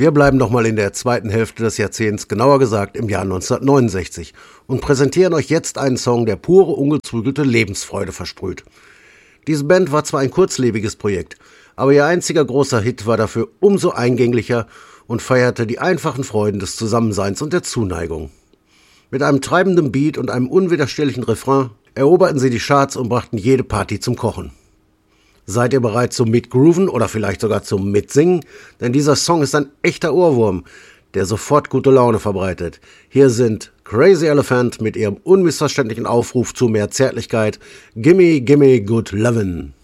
Wir bleiben nochmal in der zweiten Hälfte des Jahrzehnts, genauer gesagt im Jahr 1969, und präsentieren euch jetzt einen Song, der pure, ungezügelte Lebensfreude versprüht. Diese Band war zwar ein kurzlebiges Projekt, aber ihr einziger großer Hit war dafür umso eingänglicher und feierte die einfachen Freuden des Zusammenseins und der Zuneigung. Mit einem treibenden Beat und einem unwiderstehlichen Refrain eroberten sie die Charts und brachten jede Party zum Kochen. Seid ihr bereit zum Mitgrooven oder vielleicht sogar zum Mitsingen? Denn dieser Song ist ein echter Ohrwurm, der sofort gute Laune verbreitet. Hier sind Crazy Elephant mit ihrem unmissverständlichen Aufruf zu mehr Zärtlichkeit. Gimme, gimme good lovin'.